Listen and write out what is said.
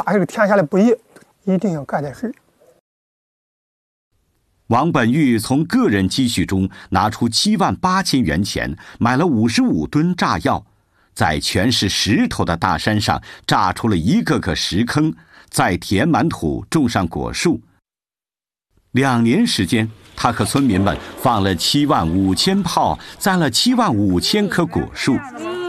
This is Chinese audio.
打这个天下的不易，一定要干点事。 王本玉从个人积蓄中拿出7万8千元钱，买了55吨炸药，在全是石头的大山上炸出了一个个石坑，再填满土，种上果树。2年时间，他和村民们放了7万5千炮，栽了7万5千棵果树。